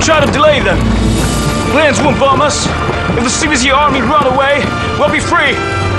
try to delay them. Plans won't bomb us. If the CBZ army run away, we'll be free.